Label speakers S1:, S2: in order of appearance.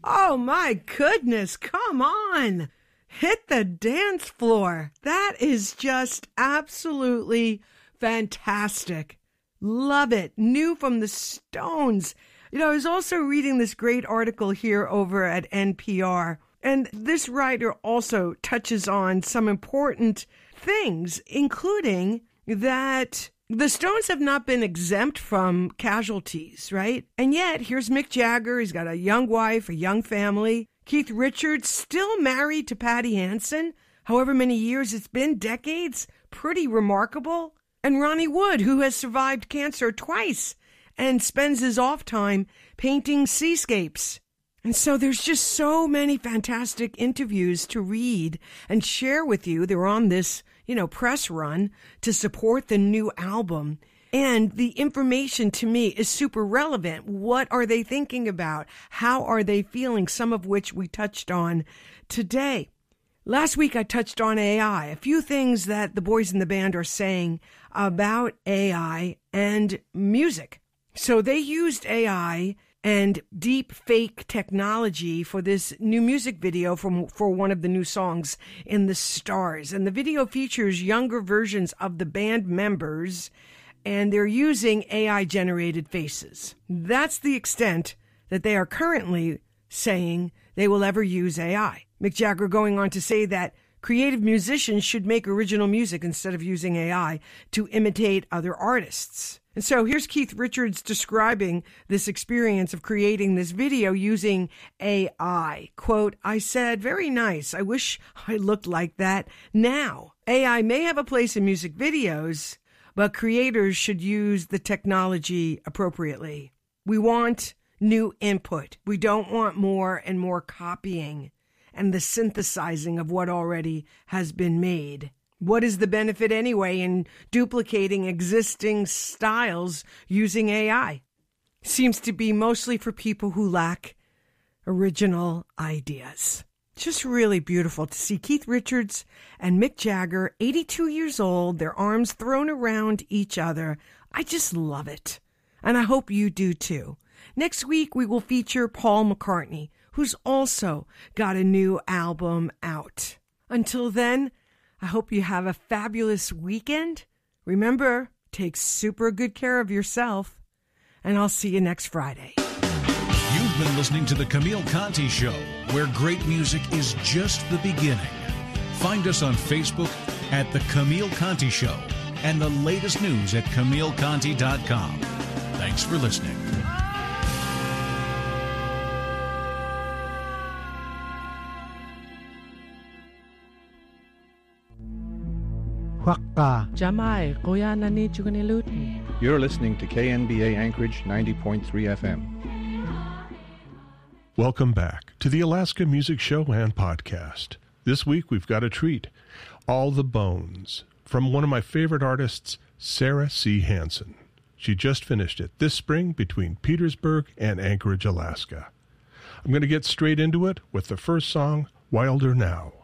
S1: Oh my goodness, come on. Hit the dance floor. That is just absolutely fantastic. Love it. New from the Stones. You know, I was also reading this great article here over at NPR, and this writer also touches on some important things, including that the Stones have not been exempt from casualties, right? And yet, here's Mick Jagger. He's got a young wife, a young family. Keith Richards, still married to Patty Hansen, however many years it's been, decades, pretty remarkable. And Ronnie Wood, who has survived cancer twice and spends his off time painting seascapes. And so there's just so many fantastic interviews to read and share with you. They're on this, press run to support the new album. And the information to me is super relevant. What are they thinking about? How are they feeling? Some of which we touched on today. Last week I touched on AI, a few things that the boys in the band are saying about AI and music. So they used AI and deep fake technology for this new music video for one of the new songs in the Stars. And the video features younger versions of the band members, and they're using AI-generated faces. That's the extent that they are currently saying they will ever use AI. Mick Jagger going on to say that creative musicians should make original music instead of using AI to imitate other artists. And so here's Keith Richards describing this experience of creating this video using AI. Quote, "I said, very nice. I wish I looked like that now. AI may have a place in music videos, but creators should use the technology appropriately. We want new input. We don't want more and more copying and the synthesizing of what already has been made. What is the benefit anyway in duplicating existing styles using AI? Seems to be mostly for people who lack original ideas." Just really beautiful to see Keith Richards and Mick Jagger, 82 years old, their arms thrown around each other. I just love it. And I hope you do too. Next week, we will feature Paul McCartney, who's also got a new album out. Until then, I hope you have a fabulous weekend. Remember, take super good care of yourself. And I'll see you next Friday.
S2: You've been listening to The Camille Conti Show, where great music is just the beginning. Find us on Facebook at The Camille Conti Show and the latest news at CamilleConti.com. Thanks for listening.
S3: Jamai, Kuya nani Chugunilutin.
S4: You're listening to KNBA Anchorage 90.3 FM.
S5: Welcome back to the Alaska Music Show and Podcast. This week we've got a treat. All the Bones, from one of my favorite artists, Sarah C. Hansen. She just finished it this spring between Petersburg and Anchorage, Alaska. I'm going to get straight into it with the first song, Wilder Now.